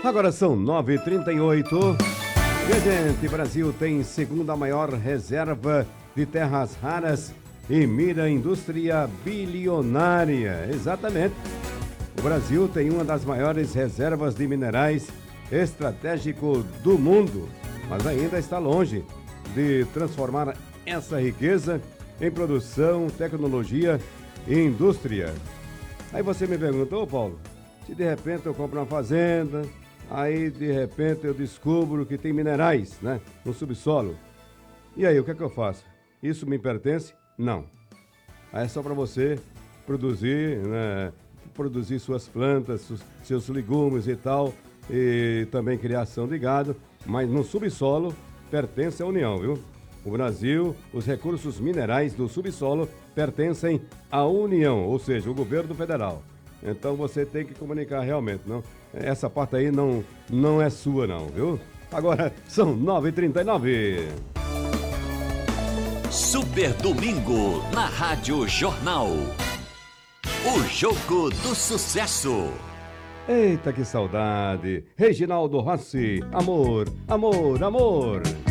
Agora são 9h38. Minha gente, Brasil tem segunda maior reserva de terras raras e mira indústria bilionária. Exatamente. O Brasil tem uma das maiores reservas de minerais estratégico do mundo, mas ainda está longe de transformar essa riqueza em produção, tecnologia e indústria. Aí você me perguntou, Paulo, se de repente eu compro uma fazenda, aí de repente eu descubro que tem minerais, né, no subsolo. E aí, o que é que eu faço? Isso me pertence? Não. Aí é só para você produzir, né, produzir suas plantas, seus legumes e tal, e também criação de gado, mas no subsolo pertence à União, viu? O Brasil, os recursos minerais do subsolo pertencem à União, ou seja, o governo federal. Então você tem que comunicar realmente, não? Essa parte aí não é sua não, viu? Agora são 9h39. Super Domingo na Rádio Jornal. O Jogo do Sucesso. Eita, que saudade! Reginaldo Rossi, amor, amor, amor.